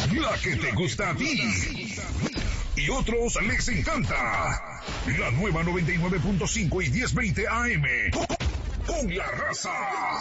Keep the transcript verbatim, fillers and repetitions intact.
La que te gusta a ti. Y otros les encanta. La nueva noventa y nueve punto cinco y diez veinte A M. Con la raza.